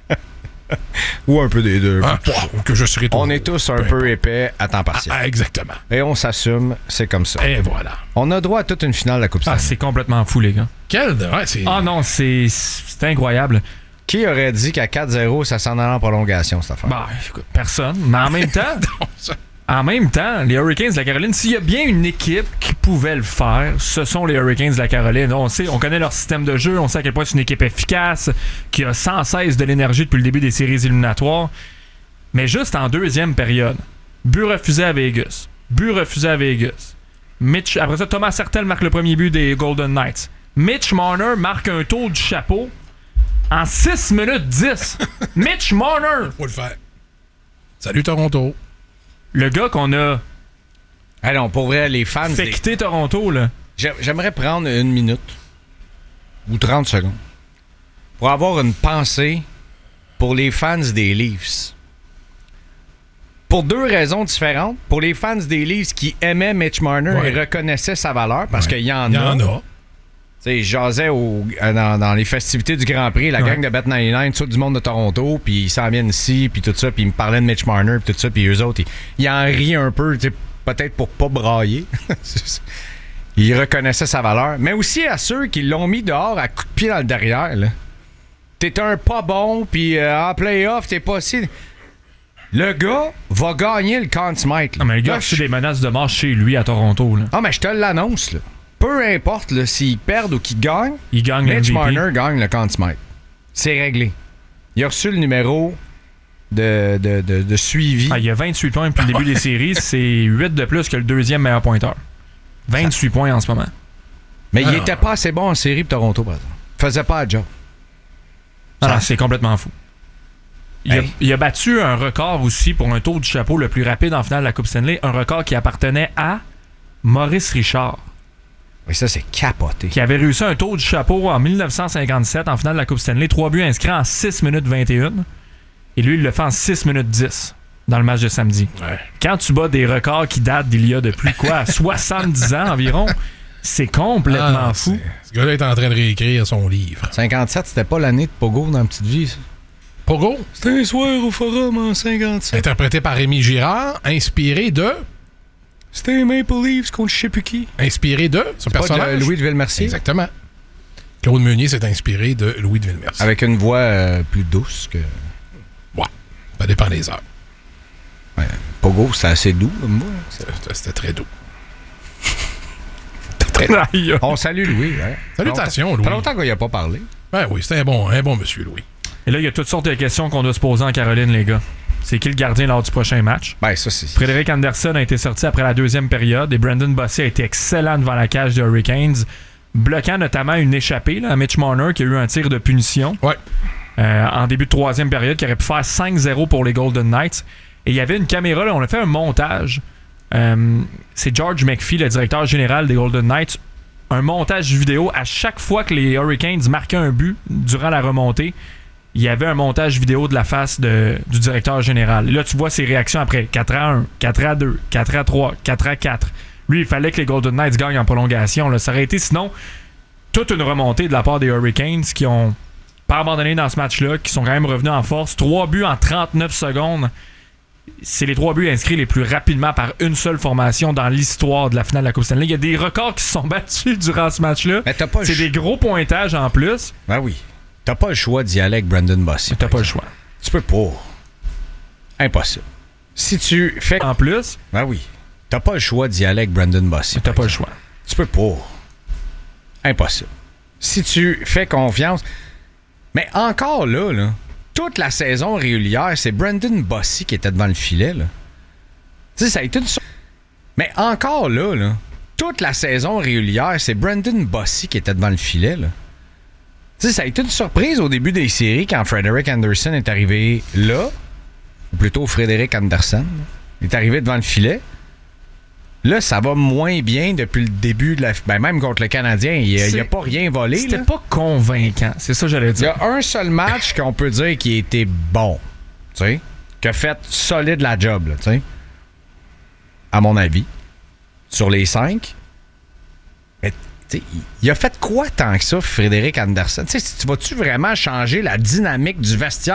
Ou un peu des deux. Que je serai on est tous un peu épais à temps partiel. Exactement. Et on s'assume, c'est comme ça. Et voilà. On a droit à toute une finale de la Coupe Stanley. C'est complètement fou, les gars. Non, c'est incroyable. Qui aurait dit qu'à 4-0, ça s'en allait en prolongation, cette affaire? Bah, écoute, personne. Mais en même temps, les Hurricanes de la Caroline, s'il y a bien une équipe qui pouvait le faire, ce sont les Hurricanes de la Caroline. On connaît leur système de jeu, on sait à quel point c'est une équipe efficace, qui a sans cesse de l'énergie depuis le début des séries éliminatoires. Mais juste en deuxième période, but refusé à Vegas. Après ça, Thomas Hertel marque le premier but des Golden Knights. Mitch Marner marque un tour du chapeau en 6 minutes 10. Mitch Marner! Faut le faire. Salut Toronto. Le gars qu'on a... non, pour vrai, les fans... fait quitter Toronto, là. J'aimerais prendre 1 minute ou 30 secondes pour avoir une pensée pour les fans des Leafs. Pour 2 raisons différentes. Pour les fans des Leafs qui aimaient Mitch Marner et reconnaissaient sa valeur, parce qu'il y en a. Je jasais dans les festivités du Grand Prix, la gang de Bet99, tout du monde de Toronto, puis ils s'en viennent ici, puis tout ça, puis ils me parlaient de Mitch Marner, puis tout ça, puis eux autres, ils en rient un peu, peut-être pour pas brailler. Ils reconnaissaient sa valeur. Mais aussi à ceux qui l'ont mis dehors à coups de pied dans le derrière. Là. T'es un pas bon, puis en playoff, t'es pas si... Le gars va gagner le Conn Smythe. Mais le gars a reçu des menaces de mort chez lui à Toronto. Là. Mais je te l'annonce, là. Peu importe s'ils perdent ou qu'ils gagnent, Mitch Marner gagne le Conn Smythe. C'est réglé. Il a reçu le numéro de suivi. Il y a 28 points depuis le début des séries. C'est 8 de plus que le deuxième meilleur pointeur. 28 points en ce moment. Mais il était pas assez bon en série pour Toronto, par exemple. Il faisait pas le job. C'est complètement fou. Il a battu un record aussi pour un tour du chapeau le plus rapide en finale de la Coupe Stanley. Un record qui appartenait à Maurice Richard. Oui, ça, c'est capoté. Qui avait réussi un tour du chapeau en 1957 en finale de la Coupe Stanley. 3 buts inscrits en 6 minutes 21. Et lui, il le fait en 6 minutes 10 dans le match de samedi. Ouais. Quand tu bats des records qui datent d'il y a depuis 70 ans environ, c'est complètement fou. Ce gars-là est en train de réécrire son livre. 57, c'était pas l'année de Pogo dans la petite vie, ça? Pogo? C'était un soir au Forum en 57. Interprété par Rémi Girard, inspiré de... C'était Maple Leafs contre je sais plus qui. Inspiré de son personnage. Pas de Louis de Villemercier. Exactement. Claude Meunier s'est inspiré de Louis de Villemercier. Avec une voix plus douce que... Ouais, ça dépend des heures. Ouais. Pogo, c'est assez doux comme voix. C'était très doux. On salue Louis. Hein? Salutations, Louis. Ça fait longtemps qu'il n'a pas parlé. Ben oui, c'était un bon monsieur, Louis. Et là, il y a toutes sortes de questions qu'on doit se poser en Caroline, les gars. C'est qui le gardien lors du prochain match? Ça, c'est... Frédéric Anderson a été sorti après la deuxième période et Brandon Bossy a été excellent devant la cage des Hurricanes, bloquant notamment une échappée à Mitch Marner qui a eu un tir de punition en début de troisième période qui aurait pu faire 5-0 pour les Golden Knights. Et il y avait une caméra, là, on a fait un montage. C'est George McPhee, le directeur général des Golden Knights. Un montage vidéo à chaque fois que les Hurricanes marquaient un but durant la remontée. Il y avait un montage vidéo de la face du directeur général. Et là, tu vois ses réactions après 4-1, 4-2, 4-3, 4-4. Lui, il fallait que les Golden Knights gagnent en prolongation. Là. Ça aurait été, sinon, toute une remontée de la part des Hurricanes qui ont pas abandonné dans ce match-là, qui sont quand même revenus en force. 3 buts en 39 secondes. C'est les 3 buts inscrits les plus rapidement par une seule formation dans l'histoire de la finale de la Coupe Stanley. Il y a des records qui se sont battus durant ce match-là. C'est des gros pointages en plus. Ben oui. T'as pas le choix d'y aller avec Brandon Bossy. T'as pas le choix. Tu peux pas. Impossible. Si tu fais... En plus... Ben oui. T'as pas le choix d'y aller avec Brandon Bossy. T'as pas le choix. Tu peux pas. Impossible. Si tu fais confiance... Mais encore là, toute la saison régulière, c'est Brandon Bossy qui était devant le filet, là. Tu sais, ça a été une... Mais encore là, toute la saison régulière, c'est Brandon Bossy qui était devant le filet, là. Tu sais, ça a été une surprise au début des séries quand Frederick Anderson est arrivé là, ou plutôt Frédéric Anderson, il est arrivé devant le filet. Là, ça va moins bien depuis le début de la... Ben, même contre le Canadien, il a pas rien volé. C'était pas convaincant, c'est ça que j'allais dire. Il y a un seul match qu'on peut dire qui a été bon, tu sais, qui a fait solide la job, tu sais, à mon avis, sur les 5. Mais il a fait quoi tant que ça, Frédéric Anderson? Tu vas-tu vraiment changer la dynamique du vestiaire